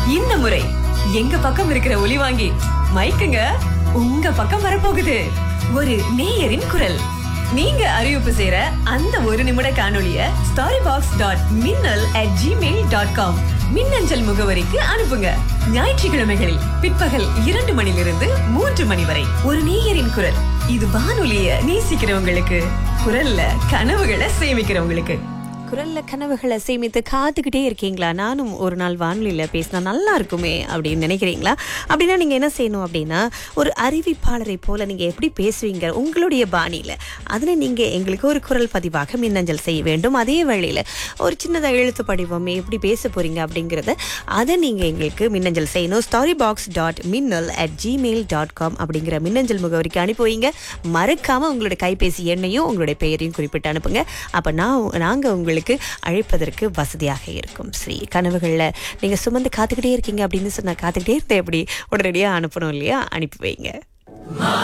இந்த முறை எங்க பக்கம் இருக்கிற ஒலி வாங்கி மைக்குங்க உங்க பக்கம் வரப்போகுது. ஒரு நேயரின் குரல். நீங்க அறிவிப்பு செய்யற அந்த ஒரு நிமிட காணொளிய storybox.minnal@gmail.com மின்னஞ்சல் முகவரிக்கு அனுப்புங்க. ஞாயிற்றுக்கிழமைகளில் பிற்பகல் 2 மணிலிருந்து 3 மணி வரை ஒரு நேயரின் குரல். இது வானொலிய நேசிக்கிறவங்களுக்கு, குரல்ல கனவுகளை சேமிக்கிறவங்களுக்கு. குரல்ல கனவுகளை சேமித்து காத்துக்கிட்டே இருக்கீங்களா? நானும் ஒரு நாள் வானொலியில் பேசினா நல்லா இருக்குமே அப்படின்னு நினைக்கிறீங்களா? அப்படின்னா நீங்கள் என்ன செய்யணும் அப்படின்னா, ஒரு அறிவிப்பாளரை போல நீங்கள் எப்படி பேசுவீங்க உங்களுடைய பாணியில், அதில் நீங்கள் எங்களுக்கு ஒரு குரல் பதிவாக மின்னஞ்சல் செய்ய வேண்டும். அதே வேளையில் ஒரு சின்னதாக எழுத்து படிவம் எப்படி பேச போகிறீங்க அப்படிங்கிறத அதை நீங்கள் எங்களுக்கு மின்னஞ்சல் செய்யணும். storybox.minnal@gmail.com அப்படிங்கிற மின்னஞ்சல் முகவரிக்கு அனுப்புவீங்க. மறக்காமல் உங்களுடைய கைபேசி எண்ணையும் உங்களுடைய பெயரையும் குறிப்பிட்டு அனுப்புங்க. அப்போ நாங்கள் உங்களுக்கு அழைப்பதற்கு வசதியாக இருக்கும். சரி, கனவுகளில் நீங்கள் சுமந்து காத்துக்கிட்டே இருக்கீங்க அப்படின்னு சொன்னால் காத்துக்கிட்டே இருந்தேன் எப்படி உடனடியாக அனுப்பணும் இல்லையா? அனுப்பி வைங்க.